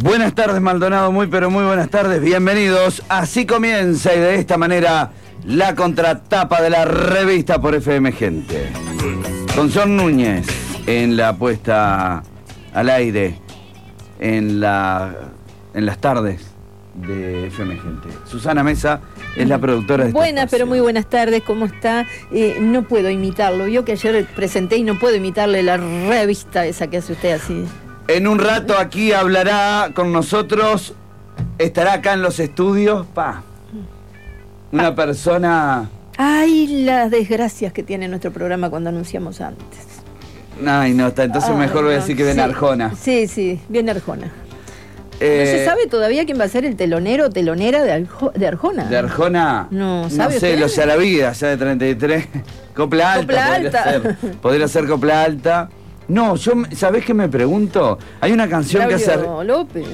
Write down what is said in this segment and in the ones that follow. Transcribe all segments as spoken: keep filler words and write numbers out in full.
Buenas tardes, Maldonado, muy pero muy buenas tardes, bienvenidos. Así comienza y de esta manera la contratapa de la revista por F M Gente. Con John Núñez en la puesta al aire, en, la, en las tardes de F M Gente. Susana Mesa es la productora de este Buenas, espacio. pero muy buenas tardes, ¿cómo está? Eh, no puedo imitarlo, vio que ayer presenté y no puedo imitarle la revista esa que hace usted así. En un rato aquí hablará con nosotros, estará acá en los estudios, pa, una persona... Ay, las desgracias que tiene nuestro programa cuando anunciamos antes. Ay, no, está, entonces Ay, mejor voy a no, decir que viene sí, Arjona. Sí, sí, viene Arjona. Eh, ¿No se sabe todavía quién va a ser el telonero o telonera de, Aljo- de Arjona? De Arjona, No, no ¿sabe sé, usted? los Yaravidas, ya de treinta y tres, Copla Alta, Copla podría Alta. ser, podría ser Copla Alta. No, yo, ¿sabés qué me pregunto? Hay una canción que hace... Claudio López.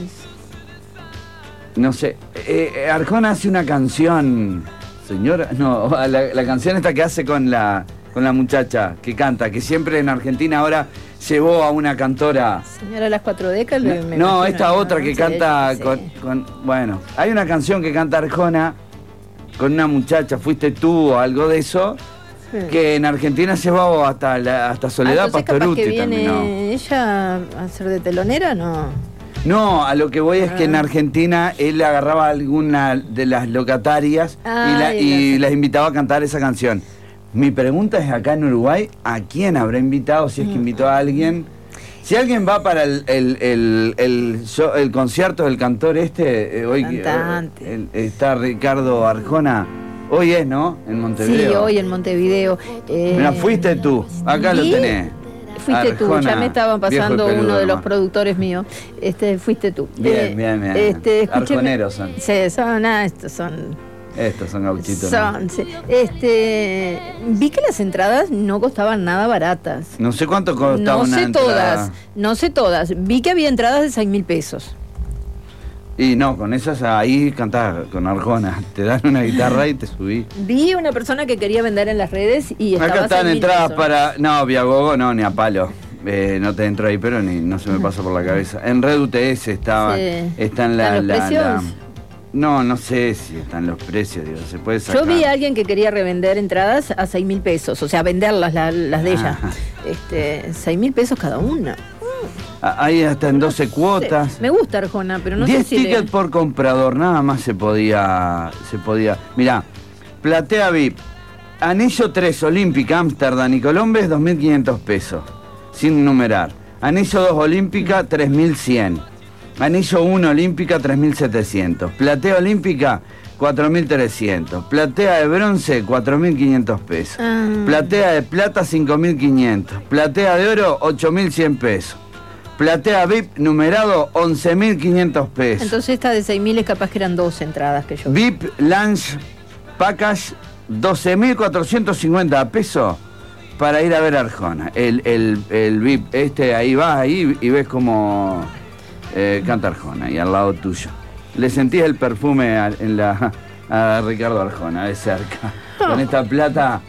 No sé, eh, Arjona hace una canción, señora, no, la, la canción esta que hace con la, con la muchacha que canta, que siempre en Argentina ahora llevó a una cantora... Señora de las cuatro décadas. No, me no, imagino, esta ¿no? otra que Sí, canta sí. con, con... Bueno, hay una canción que canta Arjona con una muchacha, fuiste tú o algo de eso, Sí. que en Argentina llevó hasta, la, hasta Soledad Ah, entonces capaz Pastorutti que viene terminó. ella a ser de telonera, no. No, a lo que voy es que en Ah. Argentina él agarraba alguna de las locatarias Ah, y, la- y y las- las invitaba a cantar esa canción. Mi pregunta es acá en Uruguay, ¿a quién habrá invitado? Si es que invitó a alguien. Si alguien va para el, el, el, el, show- el concierto del cantor este, eh, hoy que- Cantante. el- está Ricardo Arjona, hoy es, ¿no? En Montevideo. Sí, hoy en Montevideo. Eh, Mira, fuiste tú, acá lo ¿y? tenés. Fuiste tú, Arjona, ya me estaban viejo y pasando peludo uno de los nomás. productores míos. Este, fuiste tú. Bien, Eh, bien, bien. Este, escúcheme- Arjoneros son. Sí, son, ah, estos son. Estos son gauchitos. ¿no? Son, sí. Este, vi que las entradas no costaban nada baratas. No sé cuánto costaba No una sé entrada. todas, no sé todas. Vi que había entradas de seis mil pesos. Y no, con esas ahí cantás con Arjona. Te dan una guitarra y te subí. Vi una persona que quería vender en las redes y estaba Acá a están seis mil entradas pesos. para... No, Viagogo no, ni a palo. Eh, no te entro ahí, pero ni no se me pasa por la cabeza. En Red U T S estaba, Sí. están la, ¿Están los la, precios? la- No, no sé si están los precios, digo, se puede sacar. Yo vi a alguien que quería revender entradas a seis mil pesos, o sea, venderlas, la- las de ella. Ajá. Este, seis mil pesos cada una. Ah, Ahí hasta en doce cuotas. Sí, me gusta Arjona, pero no sé diez si le- tickets por comprador, nada más se podía. Se podía. Mirá, platea V I P, anillo tres, Olímpica, Ámsterdam y Colombes, dos mil quinientos pesos, sin numerar. Anillo dos, Olímpica, tres mil cien. Anillo uno, Olímpica, tres mil setecientos. Platea Olímpica, cuatro mil trescientos. Platea de bronce, cuatro mil quinientos pesos. Ah. Platea de plata, cinco mil quinientos. Platea de oro, ocho mil cien pesos. Platea V I P numerado, once mil quinientos pesos. Entonces esta de seis mil es capaz que eran dos entradas que yo vi. V I P Lunch Package, doce mil cuatrocientos cincuenta pesos para ir a ver a Arjona. El, el, el V I P, este, ahí vas ahí y ves como eh, canta Arjona y al lado tuyo. Le sentís el perfume a, en la, a Ricardo Arjona de cerca. Con esta plata,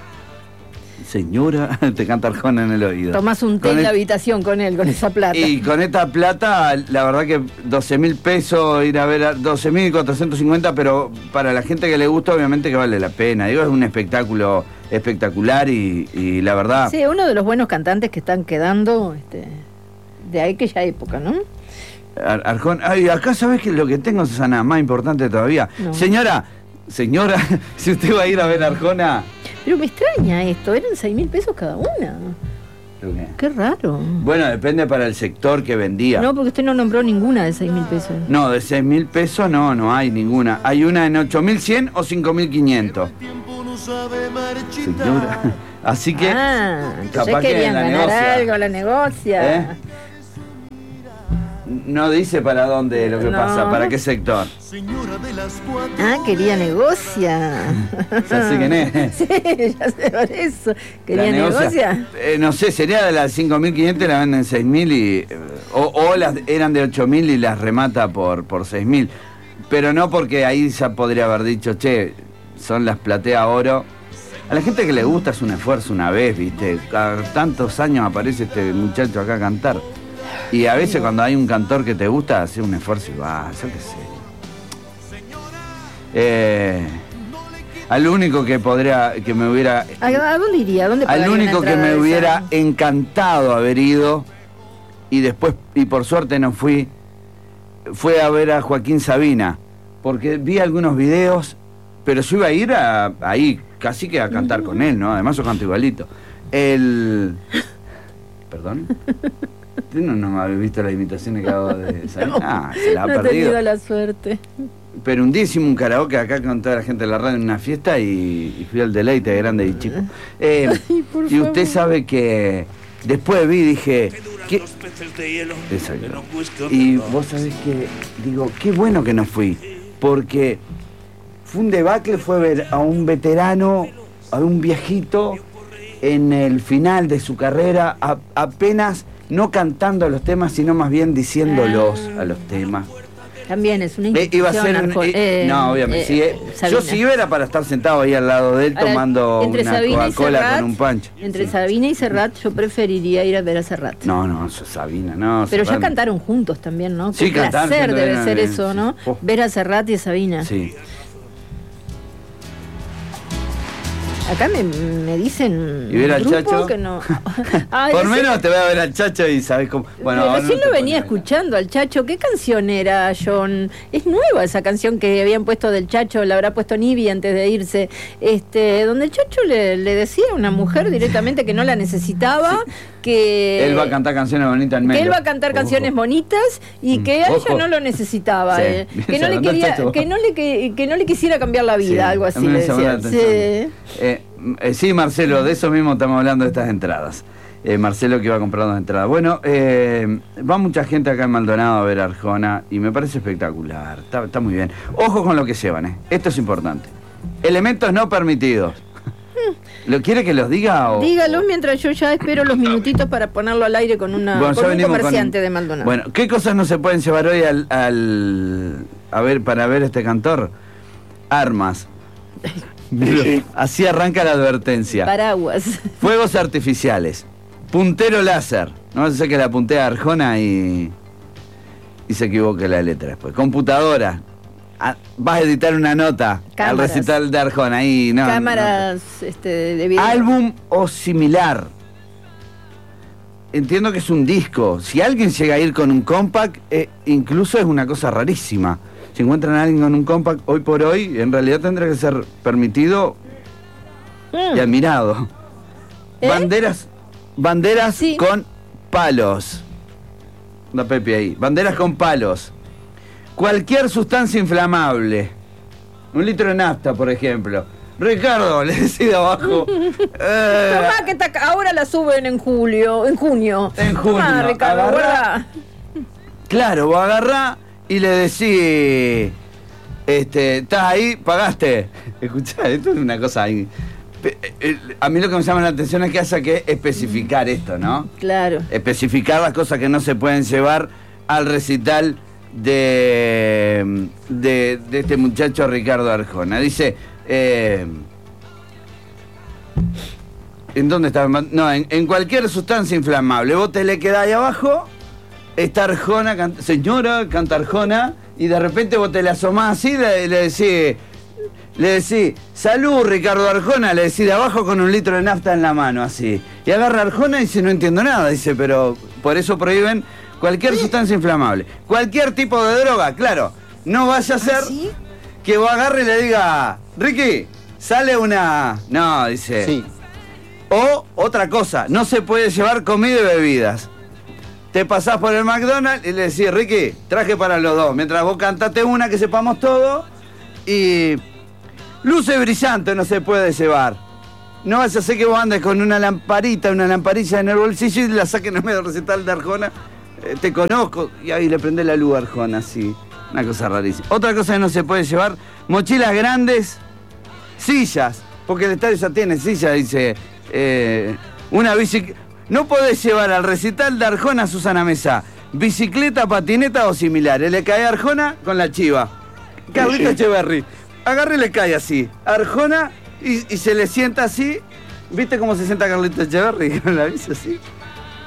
señora, te canta Arjona en el oído. Tomás un té Con en la el- habitación con él, con esa plata. Y con esta plata, la verdad que doce mil pesos ir a ver, a doce mil cuatrocientos cincuenta, pero para la gente que le gusta, obviamente que vale la pena. Digo, es un espectáculo espectacular y, y la verdad... Sí, uno de los buenos cantantes que están quedando este, de aquella época, ¿no? Ar- Arjona, ay, acá sabes que lo que tengo, Susana, más importante todavía. No. Señora, señora, si usted va a ir a ver a Arjona... Pero me extraña esto, eran seis mil pesos cada una. ¿Lo qué? Qué raro. Bueno, depende para el sector que vendía. No, porque usted no nombró ninguna de seis mil pesos. No, de seis mil pesos no, no hay ninguna. Hay una en ocho mil cien o cinco mil quinientos. Señora. Así que, Ah, entonces capaz que querían la ganar negocia. algo, la negocia. ¿Eh? No dice para dónde lo que No. pasa, para qué sector. Ah, quería negocia. Ya sé quién es. Sí, ya sé por eso. Quería La negocia. Eh, no sé, sería de las cinco mil quinientos y la venden seis mil y... eh, O, o las eran de ocho mil y las remata por, por seis mil. Pero no porque ahí ya podría haber dicho, che, son las platea oro. A la gente que le gusta es un esfuerzo una vez, ¿viste? Cada tantos años aparece este muchacho acá a cantar. Y a veces cuando hay un cantor que te gusta, hace un esfuerzo y va, yo qué sé. Eh, al único que podría, que me hubiera... ¿A, a dónde iría? ¿A dónde al único que me hubiera esa? encantado haber ido, y después, y por suerte no fui, fue a ver a Joaquín Sabina, porque vi algunos videos, pero yo iba a ir a, ahí casi que a cantar con él, ¿no? Además yo canto igualito. El... ¿Perdón? ¿Usted no, no me habéis visto las imitaciones que hago de Sabina? No, Ah, se la ha no perdido. he tenido la suerte. Pero un día hicimos un karaoke acá con toda la gente de la radio en una fiesta y, y fui al deleite de grande y chico. Eh, Ay, por y usted favor. sabe que después vi y dije... ¿qué? Exacto. Y vos sabés que, digo, qué bueno que no fui, porque fue un debacle, fue ver a un veterano, a un viejito, en el final de su carrera, a, apenas no cantando los temas, sino más bien diciéndolos a los temas. También es una Eh, iba a ser un- arco- eh, eh, no, obviamente, eh, sí, eh, Sabina. yo sí era para estar sentado ahí al lado de él Ahora, tomando entre una Sabina y Coca-Cola Serrat, con un pancho. Entre Sí. Sabina y Serrat, yo preferiría ir a ver a Serrat. No, no, eso es Sabina, no. Pero ya Serrat. cantaron juntos también, ¿no? Sí, Qué cantaron, placer siempre debe eran ser bien, eso, sí. ¿no? Oh. Ver a Serrat y a Sabina. Sí. Acá me, me dicen ¿Y ver al grupo Chacho? que no. Ay, Por recién- menos te voy a ver al Chacho y sabes cómo. Bueno, ahora recién no te lo venía pones a bailar. escuchando al Chacho. ¿Qué canción era, John? Es nueva esa canción que habían puesto del Chacho, la habrá puesto Nibi antes de irse. Este, donde el Chacho le, le decía a una mujer directamente que no la necesitaba, que Él va a cantar canciones bonitas en que Melo. él va a cantar Ojo. canciones bonitas y Mm, que a ella ojo. no lo necesitaba, Sí, eh, bien, que no se le mandó el quería, Chacho. que no le que, que no le quisiera cambiar la vida, Sí, algo a así mí me le llamó la decía. atención. Sí. Eh, eh, sí, Marcelo, de eso mismo estamos hablando de estas entradas. Eh, Marcelo que iba a comprar dos entradas. Bueno, eh, va mucha gente acá en Maldonado a ver a Arjona y me parece espectacular. Está, está muy bien. Ojo con lo que llevan, ¿eh? Esto es importante. Elementos no permitidos. ¿Lo quiere que los diga o...? Dígalo mientras yo ya espero los minutitos para ponerlo al aire con una Bueno, con ya un venimos comerciante con- de Maldonado. Bueno, ¿qué cosas no se pueden llevar hoy al, al- a ver para ver este cantor? Armas. Sí. Así arranca la advertencia. Paraguas. Fuegos artificiales. Puntero láser. No vas a hacer que la puntee a Arjona y, y se equivoque la letra después. Computadora. Ah, vas a editar una nota Cámaras. al recital de Arjona. Ahí, no, Cámaras este, de no. video. Álbum o similar. Entiendo que es un disco. Si alguien llega a ir con un compact, eh, incluso es una cosa rarísima. Si encuentran a alguien con un compact hoy por hoy, en realidad tendría que ser permitido Mm. y admirado. ¿Eh? Banderas, banderas Sí. con palos. La Pepe ahí. Banderas con palos. Cualquier sustancia inflamable. Un litro de nafta, por ejemplo. Ricardo, le decía de abajo. eh, Tomá, que ta- ahora la suben en julio, en junio. En junio, Tomá, Ricardo, agarrá. guarda. Claro, vos agarrá y le decís, este, ¿estás ahí? ¿Pagaste? Escuchá, esto es una cosa ahí. Pe- eh, A mí lo que me llama la atención es que haya que especificar esto, ¿no? Claro. Especificar las cosas que no se pueden llevar al recital de, de, de este muchacho Ricardo Arjona. Dice, eh, ¿en dónde está? No, en, en cualquier sustancia inflamable. Vos te le quedás ahí abajo, está Arjona, can- señora, canta Arjona, y de repente vos te le asomás así, le, le decís, le decís, salud Ricardo Arjona, le decís de abajo con un litro de nafta en la mano, así. Y agarra Arjona y dice, no entiendo nada, dice, pero por eso prohíben cualquier sustancia inflamable. Cualquier tipo de droga, claro. No vaya a ser ¿Sí? que vos agarre y le diga, Ricky, sale una... No, dice... Sí. O otra cosa, no se puede llevar comida y bebidas. Te pasás por el McDonald's y le decís, Ricky, traje para los dos. Mientras vos cantate una que sepamos todo. Y luces brillantes no se puede llevar. No vas a hacer que vos andes con una lamparita, una lamparilla en el bolsillo y la saquen en medio del recital de Arjona. Eh, te conozco. Y ahí le prende la luz a Arjona, así. Una cosa rarísima. Otra cosa que no se puede llevar, mochilas grandes, sillas. Porque el estadio ya tiene sillas, dice... Eh, una bicicleta. No podés llevar al recital de Arjona, Susana Mesa, bicicleta, patineta o similares. Le cae a Arjona con la chiva. Carlito Sí. Echeverry. Agarre y le cae así. Arjona y, y se le sienta así. ¿Viste cómo se sienta Carlito Echeverry con la bici así?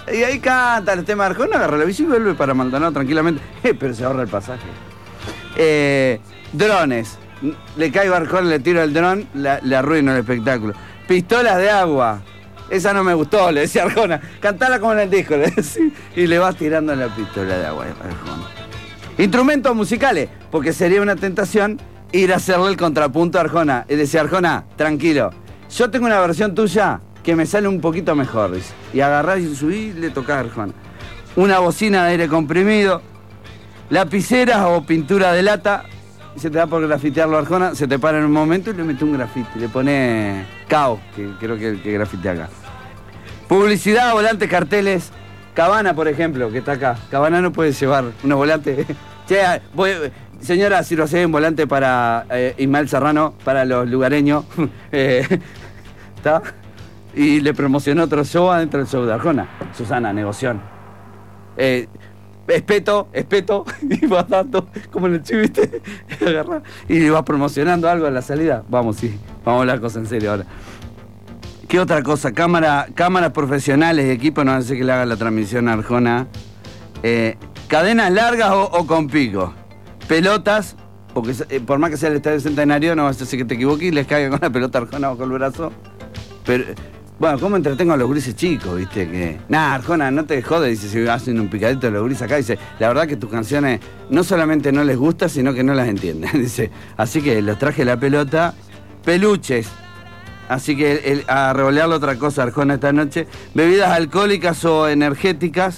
Y ahí canta el tema de Arjona, agarra la bici y vuelve para Maldonado tranquilamente. Eh, pero se ahorra el pasaje. Eh, drones. Le caigo a Arjona, le tiro el dron, la, le arruino el espectáculo. Pistolas de agua. Esa no me gustó, le decía Arjona. Cantala como en el disco, le decía. Y le vas tirando la pistola de agua a Arjona. Instrumentos musicales, porque sería una tentación ir a hacerle el contrapunto a Arjona. Y decía Arjona, tranquilo, yo tengo una versión tuya que me sale un poquito mejor, dice. Y agarrás y subís y le tocás a Arjona. Una bocina de aire comprimido, lapiceras o pintura de lata, y se te da por grafitearlo a Arjona, se te para en un momento y le mete un grafite, le pone caos, que creo que el que grafite acá. Publicidad, volantes, carteles. Cabana, por ejemplo, que está acá. Cabana no puede llevar unos volantes. Che, voy, señora, si lo hace un volante para eh, Ismael Serrano, para los lugareños. ¿Está? Eh, y le promocionó otro show adentro del show de Arjona. Susana, negoción. Eh, espeto, espeto, y va dando, como en el chivo, ¿viste? Y va promocionando algo a la salida. Vamos, sí, vamos a hablar cosas en serio ahora. ¿Qué otra cosa? Cámara, cámaras profesionales de equipo, no sé que le haga la transmisión a Arjona. Eh, cadenas largas o, o con pico. Pelotas, porque eh, por más que sea el estadio centenario, no vas a hacer que te equivoques y les caiga con la pelota a Arjona bajo el brazo. Pero, bueno, ¿cómo entretengo a los grises chicos, viste? Que, nah, Arjona, no te jodes, dice, si hacen un picadito de los grises acá, dice, la verdad que tus canciones no solamente no les gustan, sino que no las entienden, dice. Así que los traje la pelota, peluches. Así que el, a revolearle otra cosa, Arjona, esta noche. Bebidas alcohólicas o energéticas.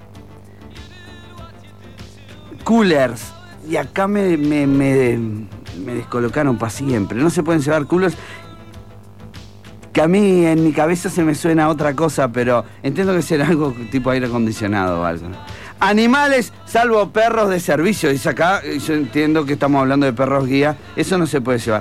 Coolers. Y acá me, me, me, me descolocaron para siempre. No se pueden llevar coolers. Que a mí en mi cabeza se me suena otra cosa, pero entiendo que será algo tipo aire acondicionado o algo. Animales, salvo perros de servicio. Dice acá, yo entiendo que estamos hablando de perros guía. Eso no se puede llevar.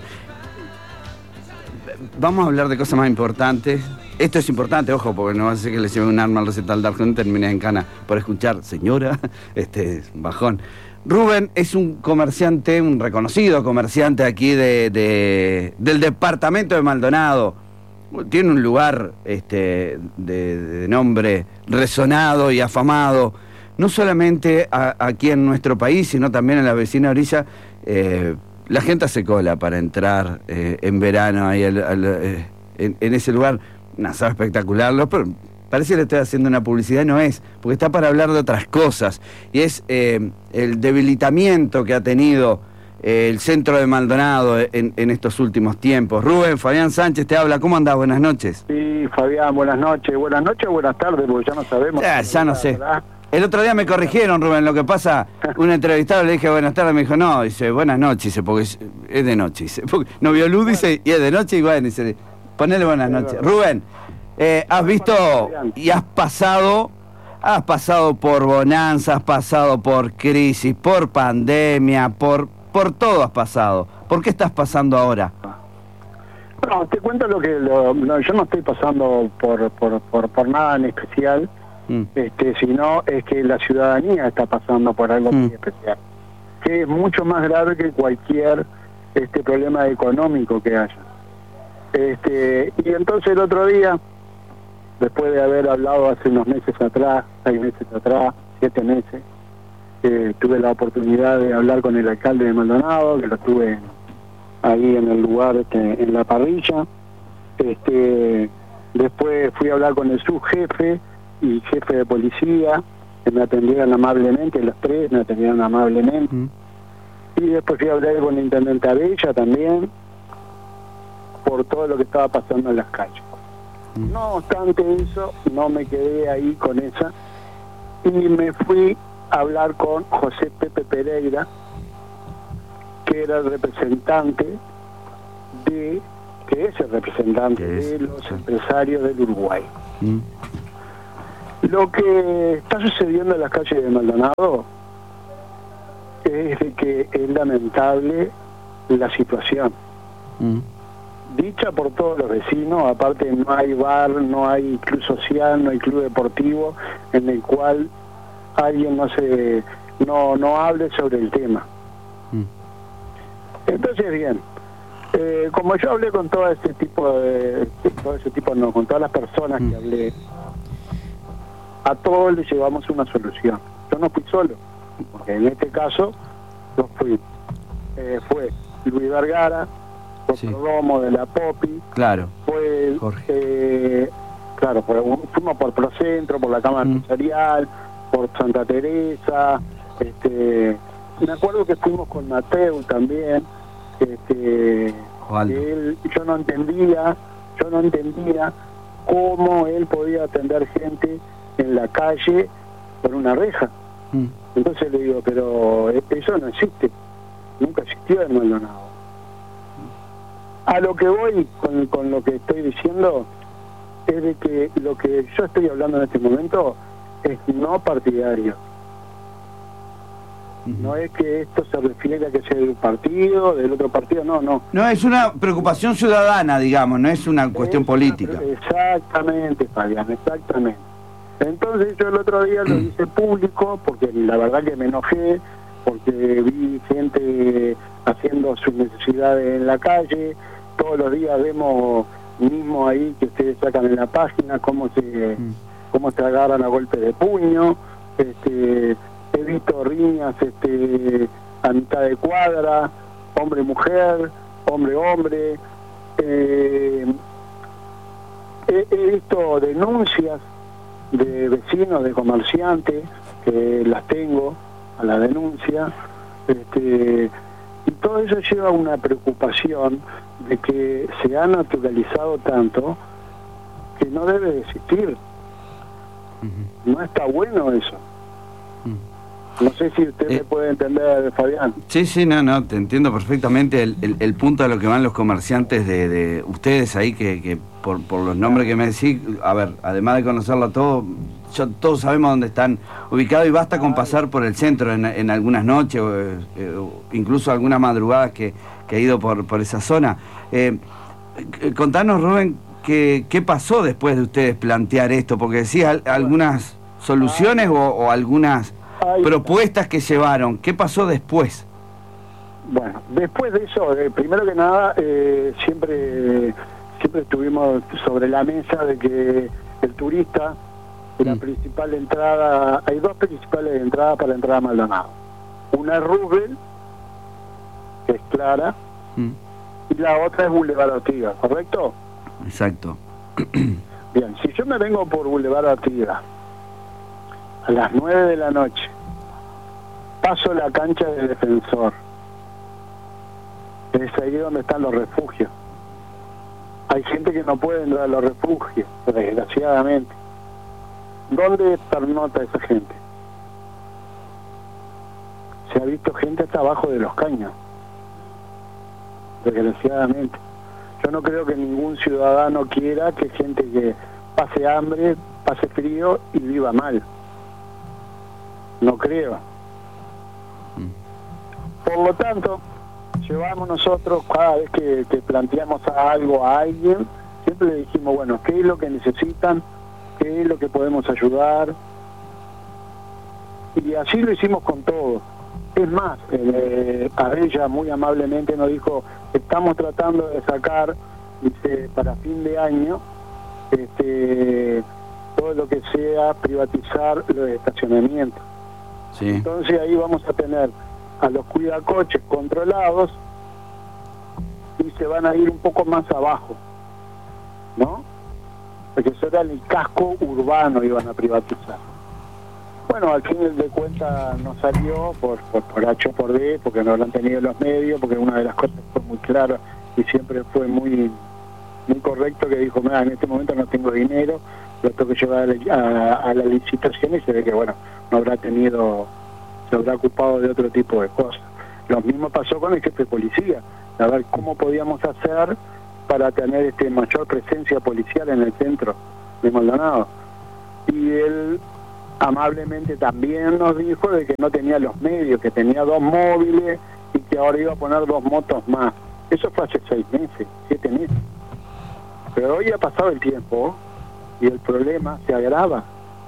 Vamos a hablar de cosas más importantes. Esto es importante, ojo, porque no va a ser que le lleve un arma al recital de Arjona y termine en cana por escuchar, señora, este bajón. Rubén es un comerciante, un reconocido comerciante aquí de, de, del departamento de Maldonado. Tiene un lugar este, de, de nombre resonado y afamado, no solamente a, aquí en nuestro país, sino también en la vecina orilla. Eh, La gente hace cola para entrar eh, en verano ahí al, al, eh, en, en ese lugar. Un asado espectacular. Lo, pero parece que le estoy haciendo una publicidad, no es, porque está para hablar de otras cosas. Y es eh, el debilitamiento que ha tenido eh, el centro de Maldonado en, en estos últimos tiempos. Rubén, Fabián Sánchez te habla. ¿Cómo andás? Buenas noches. Sí, Fabián, buenas noches. Buenas noches o buenas tardes, porque ya no sabemos. Ya, ya no sé. ¿Verdad? El otro día me corrigieron, Rubén, lo que pasa, un entrevistado le dije buenas tardes, me dijo, no, dice, buenas noches, dice, porque es, es de noche, dice, porque no vio luz, dice, y es de noche, y bueno, dice, ponele buenas noches. Rubén, eh, has visto y has pasado, has pasado por bonanza, has pasado por crisis, por pandemia, por, por todo has pasado. ¿Por qué estás pasando ahora? Bueno, te cuento lo que, lo, no, yo no estoy pasando por, por, por, por nada en especial. Mm. Este, sino es que la ciudadanía está pasando por algo mm. muy especial, que es mucho más grave que cualquier este problema económico que haya. Este, y entonces el otro día, después de haber hablado hace unos meses atrás, seis meses atrás, siete meses, eh, tuve la oportunidad de hablar con el alcalde de Maldonado, que lo tuve ahí en el lugar, este, en la parrilla. Este, después fui a hablar con el subjefe y jefe de policía, que me atendieron amablemente, los tres me atendieron amablemente. Mm. Y después fui a hablar con el intendente Abella también, por todo lo que estaba pasando en las calles. Mm. No obstante eso, no me quedé ahí con esa, y me fui a hablar con José Pepe Pereira, que era el representante de, que es el representante de los empresarios del Uruguay. Mm. Lo que está sucediendo en las calles de Maldonado es de que es lamentable la situación. Mm. Dicha por todos los vecinos, aparte no hay bar, no hay club social, no hay club deportivo en el cual alguien no se no no hable sobre el tema. Mm. Entonces, bien, eh, como yo hablé con todo ese tipo de todo ese tipo no, con todas las personas mm. que hablé, a todos les llevamos una solución. Yo no fui solo, porque en este caso yo fui, eh, fue Luis Vergara, fue sí. Romo de la Popi, claro, fue Jorge. Eh, claro, fue, fuimos por Procentro, por la Cámara mm. Empresarial, por Santa Teresa, este, me acuerdo que fuimos con Mateo también, este, que él, yo no entendía, yo no entendía cómo él podía atender gente en la calle por una reja. Mm. Entonces le digo, pero eso no existe, nunca existió en Maldonado. A lo que voy con, con lo que estoy diciendo es de que lo que yo estoy hablando en este momento es no partidario. No es que esto se refiere a que sea de un partido, del otro partido, no, no. No, es una preocupación ciudadana, digamos, no es una cuestión es política. Una, exactamente, Fabián, exactamente. Entonces yo el otro día lo hice público, porque la verdad que me enojé, porque vi gente haciendo sus necesidades en la calle, todos los días vemos mismo ahí que ustedes sacan en la página cómo se, mm. cómo se agarran a golpe de puño, este... he visto riñas este, a mitad de cuadra, hombre-mujer, hombre-hombre, eh, he, he visto denuncias de vecinos, de comerciantes, que las tengo a la denuncia, este, y todo eso lleva a una preocupación de que se ha naturalizado tanto que no debe de existir. Uh-huh. No está bueno eso. No sé si usted eh, me puede entender, Fabián. Sí, sí, no, no, te entiendo perfectamente el, el, el punto a lo que van los comerciantes de, de ustedes ahí, que, que por, por los nombres que me decís, a ver, además de conocerlo todo, yo, todos sabemos dónde están ubicados y basta con pasar por el centro en, en algunas noches, o, eh, o incluso algunas madrugadas que, que he ido por, por esa zona. Eh, contanos, Rubén, ¿qué, qué pasó después de ustedes plantear esto? Porque decías algunas soluciones o, o algunas... Ahí propuestas está. Que llevaron. ¿Qué pasó después? Bueno, después de eso, eh, primero que nada, eh, siempre siempre estuvimos sobre la mesa de que el turista, mm. la principal entrada, hay dos principales entradas para entrar a Maldonado. Una es Roosevelt, que es clara, mm. y la otra es Boulevard Artigas, ¿correcto? Exacto. Bien, si yo me vengo por Boulevard Artigas a las nueve de la noche, paso la cancha de Defensor, es ahí donde están los refugios. Hay gente que no puede entrar a los refugios, desgraciadamente. ¿Dónde pernota esa gente? Se ha visto gente hasta abajo de los caños, desgraciadamente. Yo no creo que ningún ciudadano quiera que gente que pase hambre, pase frío y viva mal. No creo. Por lo tanto, llevamos nosotros, cada vez que, que planteamos algo a alguien, siempre le dijimos, bueno, ¿qué es lo que necesitan? ¿Qué es lo que podemos ayudar? Y así lo hicimos con todo. Es más, eh, a ella muy amablemente nos dijo, estamos tratando de sacar, dice, para fin de año, este, todo lo que sea privatizar los estacionamientos. Sí. Entonces ahí vamos a tener a los cuidacoches controlados y se van a ir un poco más abajo, ¿no? Porque eso era el casco urbano, iban a privatizar. Bueno, al fin de cuentas no salió por, por, por H o por D, porque no lo han tenido los medios, porque una de las cosas fue muy clara y siempre fue muy muy correcto, que dijo, mira, en este momento no tengo dinero, lo tengo que llevar a, a, a la licitación, y se ve que, bueno, no habrá tenido, se habrá ocupado de otro tipo de cosas. Lo mismo pasó con el jefe de policía, a ver cómo podíamos hacer para tener este mayor presencia policial en el centro de Maldonado. Y él amablemente también nos dijo de que no tenía los medios, que tenía dos móviles y que ahora iba a poner dos motos más. Eso fue hace seis meses, siete meses. Pero hoy ha pasado el tiempo y el problema se agrava.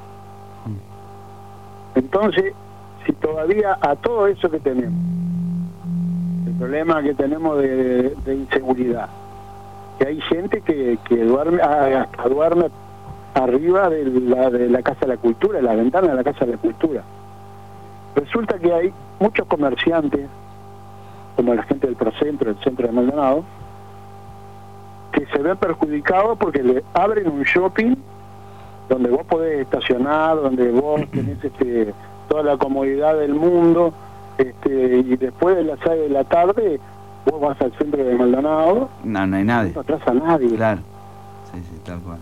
Entonces, si todavía a todo eso que tenemos, el problema que tenemos de, de inseguridad, que hay gente que, que duerme, hasta duerme arriba de la, de la Casa de la Cultura, la ventana de la Casa de la Cultura. Resulta que hay muchos comerciantes, como la gente del Procentro, el centro de Maldonado, que se ven perjudicados porque le abren un shopping donde vos podés estacionar, donde vos tenés este, toda la comodidad del mundo, este, y después de las seis de la tarde vos vas al centro de Maldonado. No, no hay nadie. No atrás a nadie. Claro. Sí, sí, tal cual.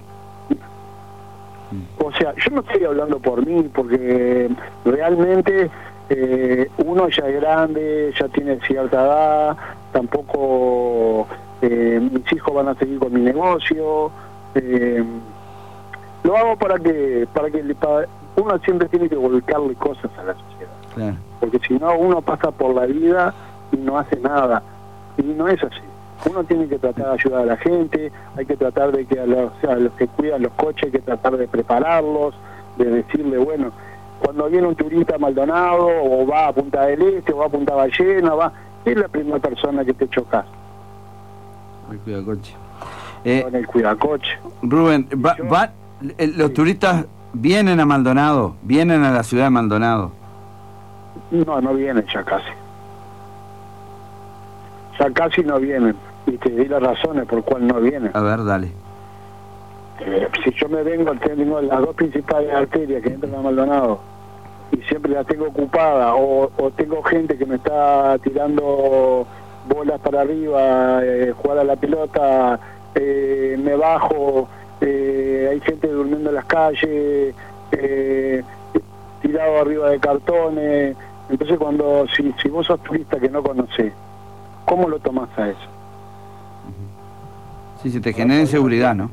O sea, yo no estoy hablando por mí, porque realmente eh, uno ya es grande, ya tiene cierta edad, tampoco eh, mis hijos van a seguir con mi negocio. Eh, lo hago para que, para que para, uno siempre tiene que volcarle cosas a la sociedad. Claro. Porque si no, uno pasa por la vida y no hace nada. Y no es así. Uno tiene que tratar de ayudar a la gente, hay que tratar de que a los, a los que cuidan los coches, hay que tratar de prepararlos, de decirle, bueno, cuando viene un turista a Maldonado, o va a Punta del Este, o va a Punta Ballena, va, es la primera persona que te chocas. El cuidacoche. Eh, con el cuidacoche. Rubén, va, Yo, va, eh, los sí. turistas vienen a Maldonado, vienen a la ciudad de Maldonado. No, no vienen ya casi. Ya casi no vienen. Y te di las razones por cuál no vienen. A ver, dale. Eh, si yo me vengo, tengo las dos principales arterias que entran a Maldonado y siempre las tengo ocupadas, o, o tengo gente que me está tirando bolas para arriba, eh, jugar a la pelota, eh, me bajo, eh, hay gente durmiendo en las calles, eh, tirado arriba de cartones. Entonces, cuando si, si vos sos turista que no conocés, ¿cómo lo tomás a eso? Sí, se te genera inseguridad, ¿no?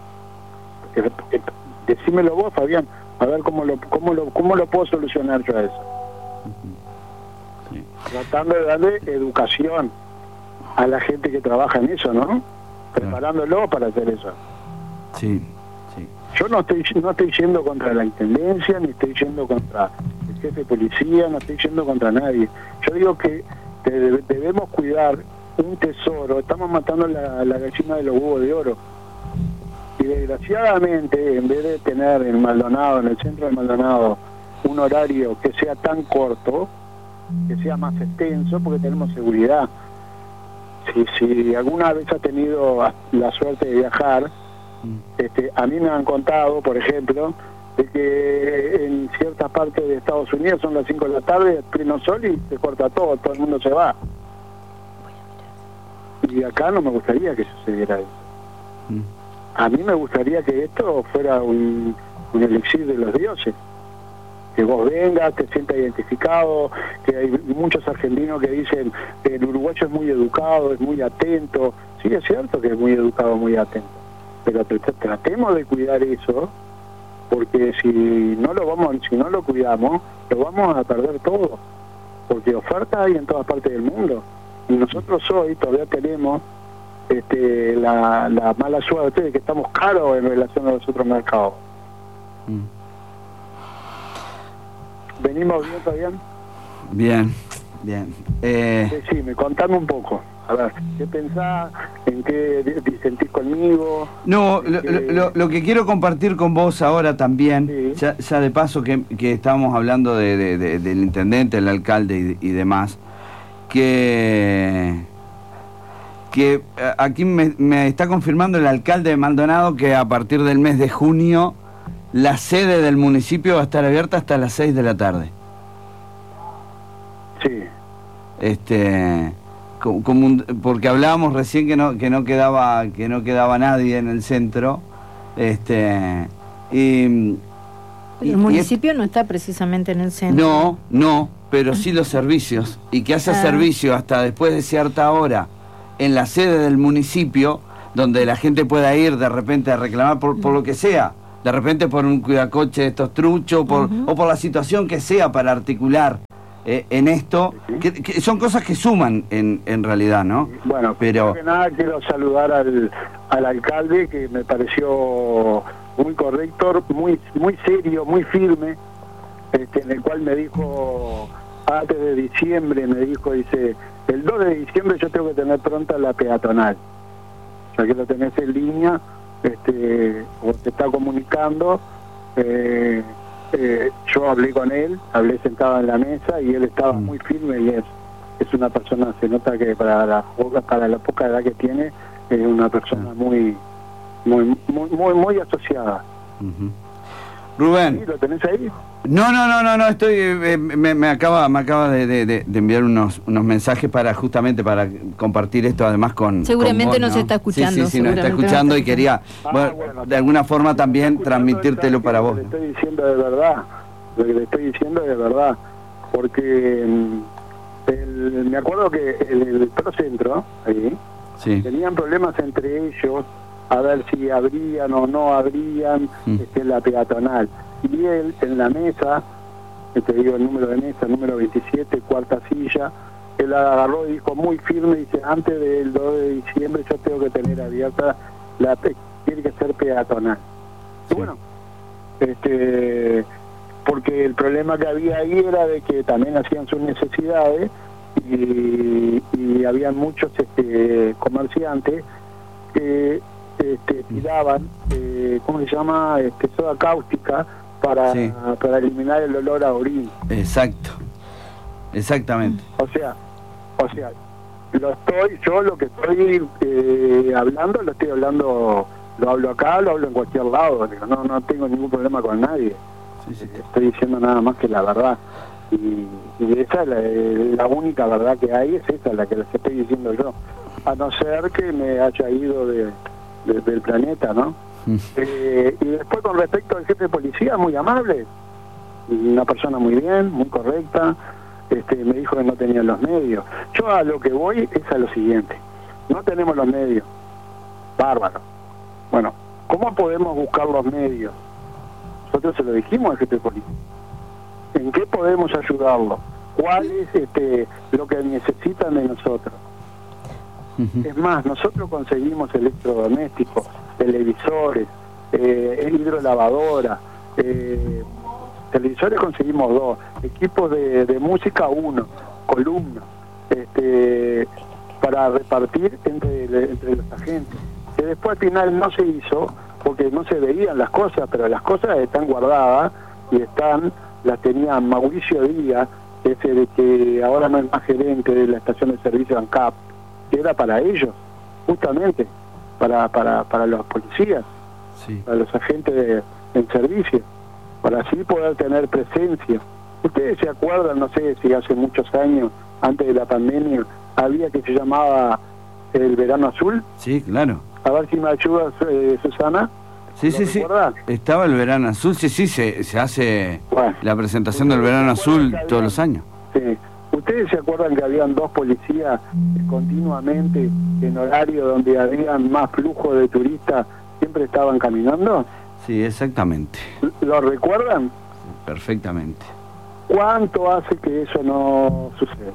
Decímelo vos, Fabián, a ver cómo lo cómo lo cómo lo puedo solucionar yo a eso. Sí. Tratando de darle educación a la gente que trabaja en eso, ¿no? Preparándolo para hacer eso. Sí, sí. Yo no estoy no estoy yendo contra la intendencia, ni estoy yendo contra el jefe de policía, no estoy yendo contra nadie. Yo digo que debe, debemos cuidar un tesoro. Estamos matando la, la gallina de los huevos de oro. Y desgraciadamente, en vez de tener en Maldonado, en el centro de Maldonado, un horario que sea tan corto, que sea más extenso, porque tenemos seguridad. Si, si alguna vez ha tenido la suerte de viajar, este, a mí me han contado, por ejemplo, de que en ciertas partes de Estados Unidos son las cinco de la tarde, pleno sol, y se corta todo, todo el mundo se va. Y acá no me gustaría que sucediera eso. Mm. A mí me gustaría que esto fuera un, un elixir de los dioses. Que vos vengas, te sientas identificado, que hay muchos argentinos que dicen que el uruguayo es muy educado, es muy atento. Sí, es cierto que es muy educado, muy atento. Pero tratemos de cuidar eso, porque si no lo vamos, si no lo cuidamos, lo vamos a perder todo. Porque oferta hay en todas partes del mundo. Y nosotros hoy todavía tenemos este, la, la mala suerte de que estamos caros en relación a los otros mercados. Mm. ¿Venimos bien, Fabián? Bien, bien. Eh... Sí, me contame un poco. A ver, ¿qué pensás? ¿En qué disentís conmigo? No, lo, que... Lo, lo que quiero compartir con vos ahora también, sí. ya, ya de paso que, que estábamos hablando de, de, de, del intendente, el alcalde y, y demás, que que aquí me, me está confirmando el alcalde de Maldonado que a partir del mes de junio la sede del municipio va a estar abierta hasta las seis de la tarde. Sí. Este, como, como un, porque hablábamos recién que no que no quedaba que no quedaba nadie en el centro, este y el y, municipio y es, no está precisamente en el centro. No, no. Pero sí los servicios, y que haya ah. servicio hasta después de cierta hora en la sede del municipio, donde la gente pueda ir de repente a reclamar por, por lo que sea, de repente por un cuidacoche de estos truchos, por, uh-huh. o por la situación que sea para articular eh, en esto, que, que son cosas que suman en, en realidad, ¿no? Bueno, pero que nada quiero saludar al, al alcalde, que me pareció muy correcto, muy, muy serio, muy firme. Este, en el cual me dijo antes de diciembre, me dijo, dice, el dos de diciembre yo tengo que tener pronta la peatonal, ya que lo tenés en línea, este, o se está comunicando. Eh, eh, yo hablé con él, hablé sentado en la mesa y él estaba mm. muy firme y es, es una persona, se nota que para la, para la poca edad que tiene, es una persona muy, muy, muy, muy, muy asociada. Uh-huh. Rubén. ¿Sí? ¿Lo tenés ahí? No, no, no, no, no estoy, eh, me, me acaba, me acaba de, de, de enviar unos, unos mensajes para justamente para compartir esto además con. Seguramente con vos, nos ¿no? está escuchando. Sí, sí, sí, nos está escuchando y quería, ah, bueno, bueno, de alguna forma también transmitírtelo para vos. Lo que le estoy diciendo de verdad, lo que le estoy diciendo de verdad, porque el, me acuerdo que el, el Procentro, ahí, sí. tenían problemas entre ellos, a ver si abrían o no abrían mm. este, la peatonal. Y él, en la mesa, te digo el número de mesa, número veintisiete, cuarta silla, él agarró y dijo muy firme, dice, antes del dos de diciembre yo tengo que tener abierta, la tiene que ser peatonal. Y bueno, este porque el problema que había ahí era de que también hacían sus necesidades y, y habían muchos este, comerciantes que este, tiraban, eh, ¿cómo se llama? Este, soda cáustica para, sí. para eliminar el olor a orín. Exacto, exactamente. O sea, o sea, lo estoy, yo lo que estoy eh, hablando, lo estoy hablando, lo hablo acá, lo hablo en cualquier lado, digo, no, no tengo ningún problema con nadie. Sí, sí. Estoy diciendo nada más que la verdad. Y, y esa es la, la única verdad que hay, es esa, la que les estoy diciendo yo. A no ser que me haya ido de, de, del planeta, ¿no? Eh, y después con respecto al jefe de policía, muy amable, una persona muy bien, muy correcta, este, me dijo que no tenía los medios. Yo a lo que voy es a lo siguiente, no tenemos los medios, bárbaro. Bueno, ¿cómo podemos buscar los medios? Nosotros se lo dijimos al jefe de policía. ¿En qué podemos ayudarlo? ¿Cuál es este, lo que necesitan de nosotros? Uh-huh. Es más, nosotros conseguimos electrodomésticos, televisores, eh, hidrolavadora, eh, televisores conseguimos dos, equipos de, de música uno, columnas, este, para repartir entre, entre los agentes, que después al final no se hizo porque no se veían las cosas, pero las cosas están guardadas y están, las tenía Mauricio Díaz, ese de que ahora no es más gerente de la estación de servicio ANCAP, que era para ellos, justamente, para para para los policías, sí. para los agentes de, en servicio, para así poder tener presencia. Ustedes se acuerdan, no sé si hace muchos años, antes de la pandemia, había que se llamaba el verano azul. Sí, claro. A ver si me ayudas, eh, Susana. Sí, sí, recuerdas? sí. Estaba el verano azul, sí, sí, se, se hace bueno, la presentación del verano azul todos los años. Sí. ¿Ustedes se acuerdan que habían dos policías continuamente en horario donde habían más flujo de turistas, siempre estaban caminando? Sí, exactamente. ¿Lo recuerdan? Perfectamente. ¿Cuánto hace que eso no sucede?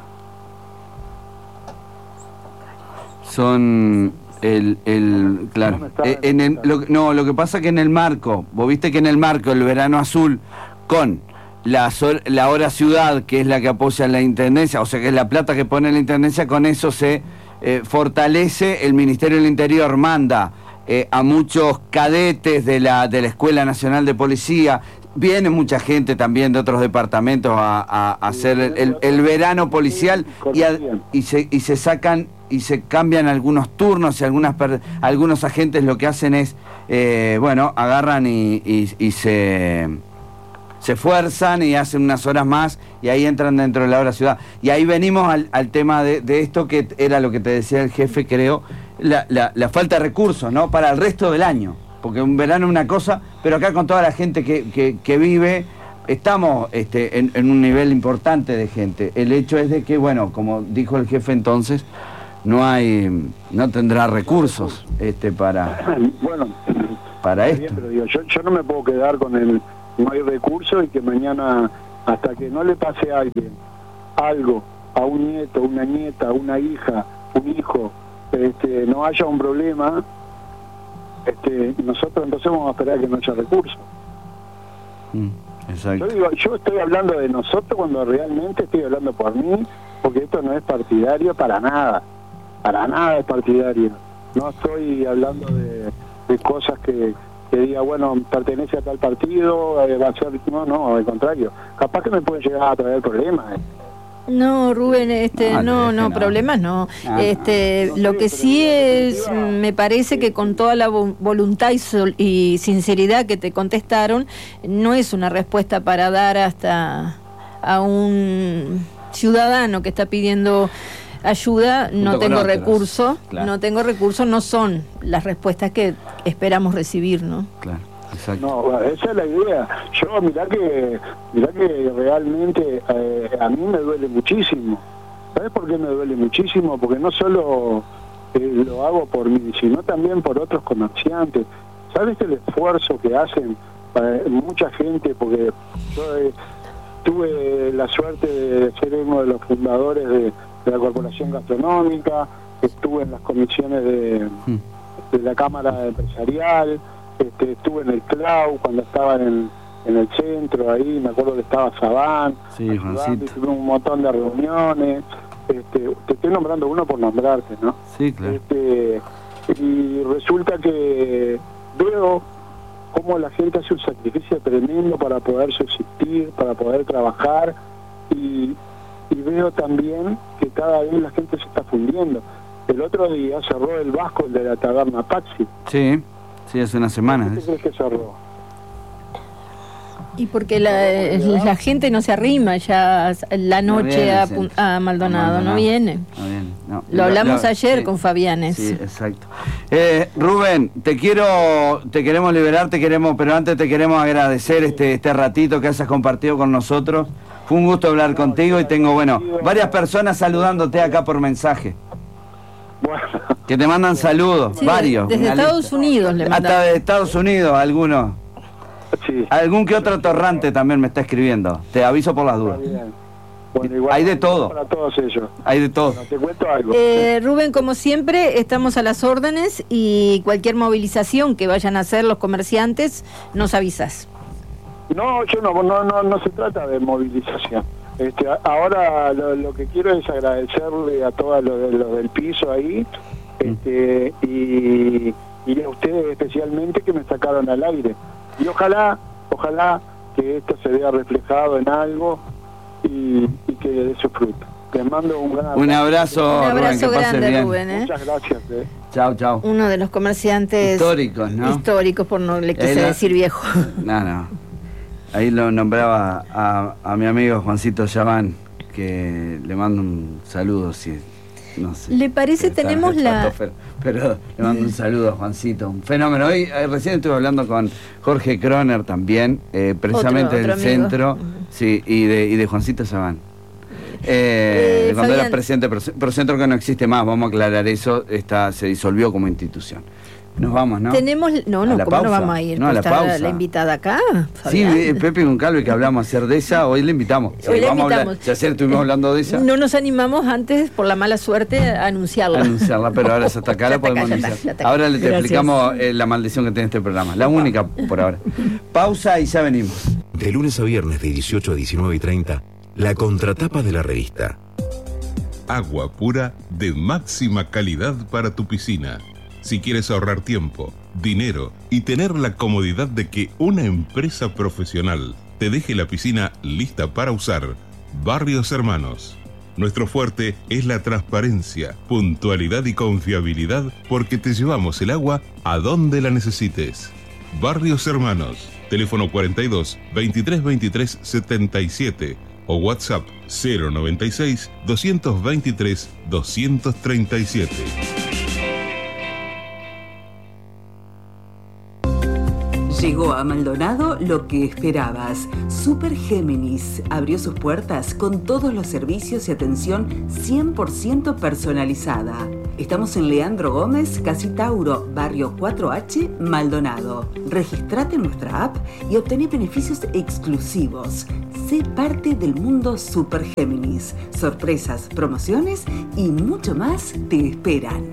Son el, el claro, no, en el, lo, no, lo que pasa que en el marco, vos viste que en el marco el verano azul con La, la hora ciudad, que es la que apoya la intendencia, o sea que es la plata que pone la intendencia, con eso se eh, fortalece. El Ministerio del Interior manda eh, a muchos cadetes de la de la Escuela Nacional de Policía, viene mucha gente también de otros departamentos a, a, a hacer el, el, el verano policial y, a, y, se, y se sacan y se cambian algunos turnos y algunas per, algunos agentes lo que hacen es, eh, bueno, agarran y, y, y se... se esfuerzan y hacen unas horas más y ahí entran dentro de la hora ciudad. Y ahí venimos al, al tema de, de esto que era lo que te decía el jefe, creo, la, la, la falta de recursos, ¿no? Para el resto del año. Porque un verano es una cosa, pero acá con toda la gente que, que, que vive, estamos este, en, en un nivel importante de gente. El hecho es de que, bueno, como dijo el jefe entonces, no hay, no tendrá recursos este, para, bueno, para esto. Bien, pero digo, yo, yo no me puedo quedar con el no hay recursos y que mañana, hasta que no le pase a alguien algo, a un nieto, una nieta, una hija, un hijo, este, no haya un problema, este, nosotros entonces vamos a esperar que no haya recursos. Mm, exacto. Yo digo, yo estoy hablando de nosotros cuando realmente estoy hablando por mí, porque esto no es partidario para nada, para nada es partidario. No estoy hablando de de cosas que, que diga, bueno, pertenece a tal partido, eh, va a ser, no, no, al contrario, capaz que me pueden llegar a traer problemas. Eh. No, Rubén, este, Ah, no, no, no. problemas no. Ah, este, no. lo No que sé, sí pero en es, definitiva, me parece que con toda la vo- voluntad y, sol- y sinceridad que te contestaron, no es una respuesta para dar hasta a un ciudadano que está pidiendo ayuda, no Junto con tengo otros, recursos, claro. no tengo recursos, no son las respuestas que esperamos recibir, ¿no? Claro, exacto. No, bueno, esa es la idea. Yo, mirá que, mirá que realmente eh, a mí me duele muchísimo. ¿Sabes por qué me duele muchísimo? Porque no solo eh, lo hago por mí, sino también por otros comerciantes. ¿Sabes el esfuerzo que hacen eh, mucha gente? Porque yo eh, tuve la suerte de ser uno de los fundadores de, de la Corporación Gastronómica, estuve en las comisiones de, Mm. de la Cámara Empresarial, este, estuve en el C L A U cuando estaba en, en el centro, ahí me acuerdo que estaba Sabán, Sí, ayudando, Juancito. tuve un montón de reuniones, este, te estoy nombrando uno por nombrarte, ¿no? Sí, claro. Este, y resulta que veo cómo la gente hace un sacrificio tremendo para poder subsistir, para poder trabajar, y, y veo también que cada vez la gente se está fundiendo. El otro día cerró el Vasco, el de la taberna Paxi. Sí, sí, hace una semana. ¿Qué crees que cerró? Y porque la, la gente no se arrima ya la No noche viene, a, sí. Pun- a Maldonado, A no viene. No viene, no. Lo hablamos Lo- ayer sí. con Fabianes. Sí, exacto. Eh, Rubén, te quiero, te queremos liberar, te queremos, pero antes te queremos agradecer este, este ratito que has compartido con nosotros. Fue un gusto hablar contigo y tengo, bueno, varias personas saludándote acá por mensaje. Bueno, Que te mandan saludos, Sí, varios. desde una Estados lista. Unidos le Hasta mandan. de Estados Unidos, algunos. sí. Algún que otro torrante también me está escribiendo. Te aviso por las Está dudas. bien. Bueno, igual Hay de todo. para todos ellos. Hay de todo. Bueno, te cuento algo. Eh, Rubén, como siempre, estamos a las órdenes y cualquier movilización que vayan a hacer los comerciantes, nos avisas. No, yo no, no, no, no se trata de movilización. Este, a- ahora lo, lo que quiero es agradecerle a todos los, de- los del piso ahí, este, y, y a ustedes especialmente que me sacaron al aire. Y ojalá, ojalá que esto se vea reflejado en algo y, y que dé su fruto. Les mando un gran Un abrazo, Un Rubén, abrazo que pases grande, bien. Rubén. ¿eh? Muchas gracias. Eh. Chao, chao. Uno de los comerciantes Históricos, ¿no? históricos, por no le Ahí quise la- decir viejo. No, no. Ahí lo nombraba a, a mi amigo Juancito Yaván, que le mando un saludo, si no sé. ¿Le parece? Está Tenemos en el la- estratosfera, Pero le mando un saludo a Juancito, un fenómeno. Hoy eh, recién estuve hablando con Jorge Kroner también, eh, precisamente Otro- del otro amigo. centro, Ujú. sí, y de, y de Juancito Yaván. Eh, Eh, cuando Fabián. era presidente, pero, pero centro que no existe más, vamos a aclarar eso, está, se disolvió como institución. Nos vamos, ¿no? Tenemos, no, ¿A no, la ¿cómo no pausa? vamos a ir? No, a la Está pausa. la invitada acá, Sí, Fabián. eh, Pepe Goncalves, que hablamos ayer de ella, hoy le invitamos. Hoy la vamos a hablar- invitamos. si ayer estuvimos hablando de ella, No nos animamos antes, por la mala suerte, a anunciarla. a anunciarla, pero ahora ya está acá, Ya la está acá, podemos ya está, anunciar. ya está acá. Ahora le te Gracias. explicamos eh, la maldición que tiene este programa, la única por ahora. Pausa y ya venimos. De lunes a viernes de dieciocho a diecinueve y treinta, la contratapa de la revista. Agua pura de máxima calidad para tu piscina. Si quieres ahorrar tiempo, dinero y tener la comodidad de que una empresa profesional te deje la piscina lista para usar, Barrios Hermanos. Nuestro fuerte es la transparencia, puntualidad y confiabilidad porque te llevamos el agua a donde la necesites. Barrios Hermanos, teléfono cuarenta y dos, veintitrés veintitrés setenta y siete o WhatsApp cero noventa y seis, doscientos veintitrés, doscientos treinta y siete. Llegó a Maldonado lo que esperabas. Super Géminis abrió sus puertas con todos los servicios y atención cien por ciento personalizada. Estamos en Leandro Gómez, Casi Tauro, barrio cuatro H, Maldonado. Registrate en nuestra app y obtené beneficios exclusivos. Sé parte del mundo Super Géminis. Sorpresas, promociones y mucho más te esperan.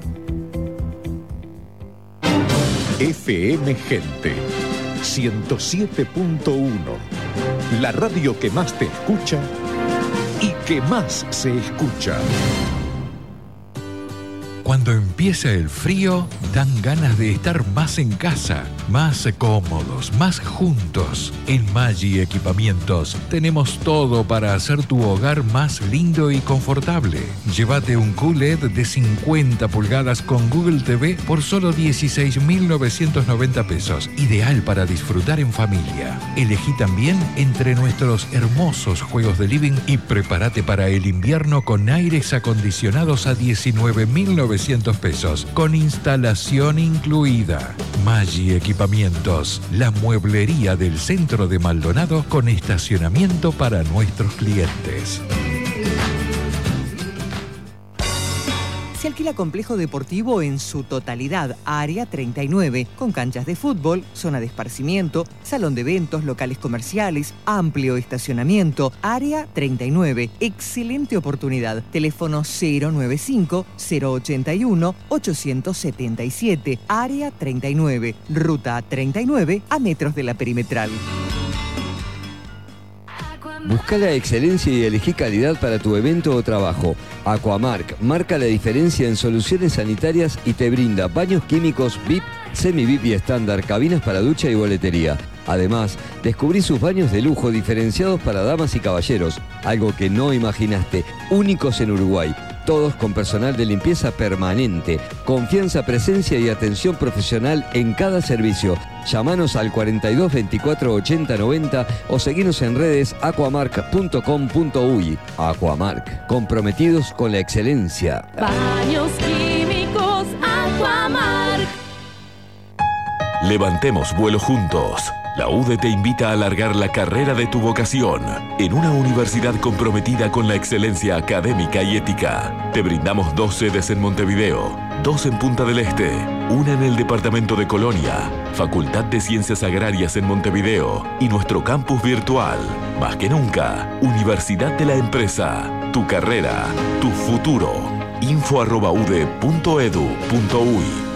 F M Gente ciento siete punto uno, la radio que más te escucha y que más se escucha. Cuando empieza el frío, dan ganas de estar más en casa, más cómodos, más juntos. En Maggi Equipamientos tenemos todo para hacer tu hogar más lindo y confortable. Llévate un Q L E D de cincuenta pulgadas con Google T V por solo dieciséis mil novecientos noventa pesos. Ideal para disfrutar en familia. Elegí también entre nuestros hermosos juegos de living y prepárate para el invierno con aires acondicionados a diecinueve mil novecientos pesos, con instalación incluida. Maggi Equipamientos, la mueblería del centro de Maldonado con estacionamiento para nuestros clientes. Se alquila complejo deportivo en su totalidad, Área treinta y nueve, con canchas de fútbol, zona de esparcimiento, salón de eventos, locales comerciales, amplio estacionamiento. Área treinta y nueve, excelente oportunidad. Teléfono cero noventa y cinco, cero ochenta y uno, ochocientos setenta y siete. Área treinta y nueve, Ruta treinta y nueve, a metros de la perimetral. Busca la excelencia y elegí calidad para tu evento o trabajo. Aquamark marca la diferencia en soluciones sanitarias y te brinda baños químicos V I P, semi-V I P y estándar, cabinas para ducha y boletería. Además, descubrí sus baños de lujo diferenciados para damas y caballeros, algo que no imaginaste, únicos en Uruguay. Todos con personal de limpieza permanente, confianza, presencia y atención profesional en cada servicio. Llámanos al cuarenta y dos veinticuatro ochenta noventa o seguinos en redes aquamark punto com punto uy. Aquamark, comprometidos con la excelencia. Baños químicos Aquamark. Levantemos vuelo juntos. La U D E te invita a alargar la carrera de tu vocación en una universidad comprometida con la excelencia académica y ética. Te brindamos dos sedes en Montevideo, dos en Punta del Este, una en el departamento de Colonia, Facultad de Ciencias Agrarias en Montevideo y nuestro campus virtual. Más que nunca, Universidad de la Empresa. Tu carrera, tu futuro. info arroba ude punto edu punto uy.